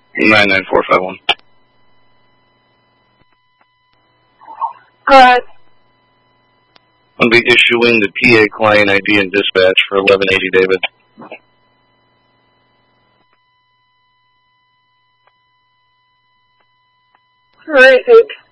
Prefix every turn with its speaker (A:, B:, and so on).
A: 99451.
B: Alright.
A: I'll be issuing the PA client ID and dispatch for 1180 David.
B: Alright, thanks.